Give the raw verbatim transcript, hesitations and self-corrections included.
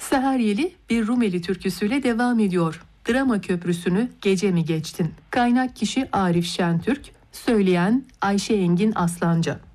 Seher Yeli bir Rumeli türküsüyle devam ediyor. Drama Köprüsü'nü gece mi geçtin? Kaynak kişi Arif Şentürk, söyleyen Ayşe Engin Aslancı.